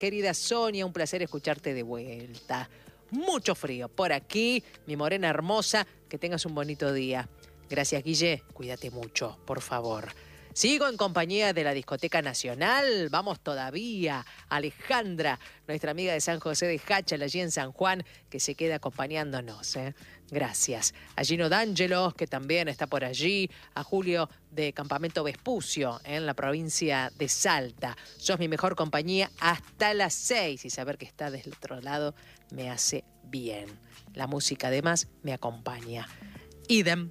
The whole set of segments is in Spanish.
querida Sonia, un placer escucharte de vuelta. Mucho frío por aquí, mi morena hermosa, que tengas un bonito día. Gracias, Guille, cuídate mucho, por favor. Sigo en compañía de la Discoteca Nacional, vamos todavía. Alejandra, nuestra amiga de San José de Jáchal, allí en San Juan, que se queda acompañándonos. Gracias. A Gino D'Angelo, que también está por allí. A Julio de Campamento Vespucio, en la provincia de Salta. Sos mi mejor compañía hasta las 6 y saber que está del otro lado me hace bien. La música además me acompaña. Idem,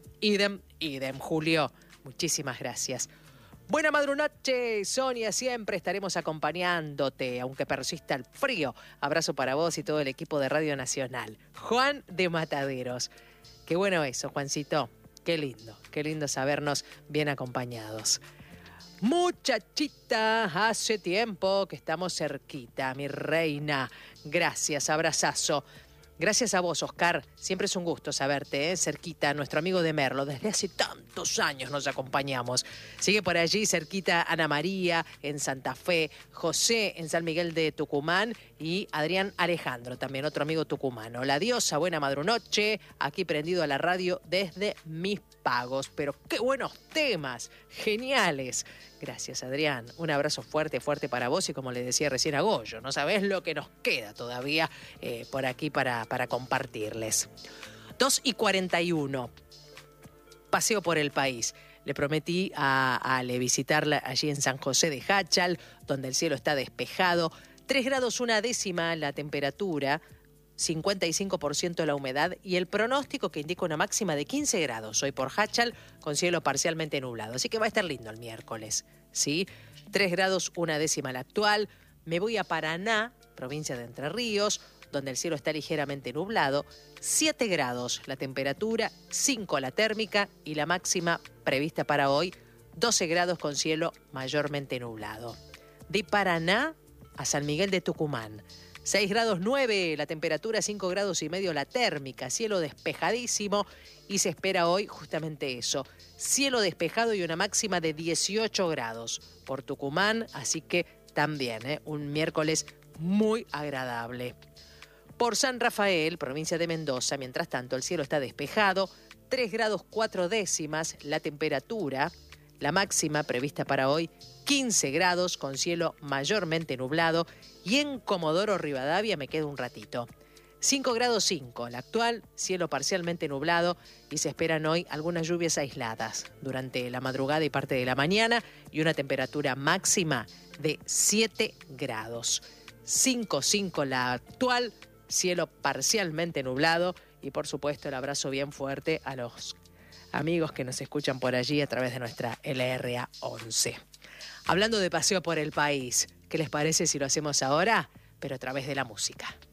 Julio. Muchísimas gracias. Buena madrunoche, Sonia, siempre estaremos acompañándote, aunque persista el frío. Abrazo para vos y todo el equipo de Radio Nacional. Juan de Mataderos. Qué bueno eso, Juancito. Qué lindo sabernos bien acompañados. Muchachita, hace tiempo que estamos cerquita, mi reina. Gracias, abrazazo. Gracias a vos, Oscar. Siempre es un gusto saberte, cerquita, nuestro amigo de Merlo. Desde hace tantos años nos acompañamos. Sigue por allí, cerquita, Ana María, en Santa Fe, José, en San Miguel de Tucumán, y Adrián Alejandro, también otro amigo tucumano. La diosa, buena madrunoche, aquí prendido a la radio desde Mis Pagos. Pero qué buenos temas, geniales. Gracias, Adrián. Un abrazo fuerte para vos y como le decía recién a Goyo, no sabés lo que nos queda todavía por aquí para compartirles. 2:41. Paseo por el país. Le prometí a Ale visitarla allí en San José de Jáchal, donde el cielo está despejado. 3 grados 1/10 la temperatura, 55% la humedad y el pronóstico que indica una máxima de 15 grados hoy por Jáchal con cielo parcialmente nublado. Así que va a estar lindo el miércoles, ¿sí? 3 grados 1/10 la actual. Me voy a Paraná, provincia de Entre Ríos, donde el cielo está ligeramente nublado. 7 grados la temperatura, 5 la térmica y la máxima prevista para hoy, 12 grados con cielo mayormente nublado. De Paraná a San Miguel de Tucumán. 6 grados 9 la temperatura, 5 grados y medio la térmica, cielo despejadísimo y se espera hoy justamente eso, cielo despejado y una máxima de 18 grados por Tucumán, así que también un miércoles muy agradable. Por San Rafael, provincia de Mendoza, mientras tanto el cielo está despejado, 3 grados 4/10 la temperatura, la máxima prevista para hoy, 15 grados con cielo mayormente nublado y en Comodoro Rivadavia me quedo un ratito. 5 grados 5 la actual, cielo parcialmente nublado y se esperan hoy algunas lluvias aisladas durante la madrugada y parte de la mañana y una temperatura máxima de 7 grados. 5 la actual, cielo parcialmente nublado y por supuesto el abrazo bien fuerte a los amigos que nos escuchan por allí a través de nuestra LRA 11. Hablando de paseo por el país, ¿qué les parece si lo hacemos ahora, pero a través de la música?